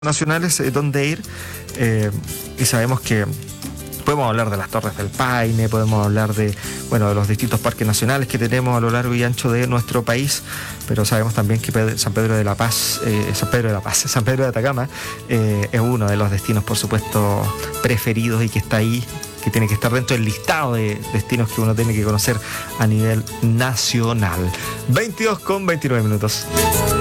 nacionales donde ir, y sabemos que podemos hablar de las Torres del Paine, podemos hablar de los distintos parques nacionales que tenemos a lo largo y ancho de nuestro país, pero sabemos también que San Pedro de Atacama es uno de los destinos, por supuesto, preferidos y que está ahí, que tiene que estar dentro del listado de destinos que uno tiene que conocer a nivel nacional. 22:29 minutos.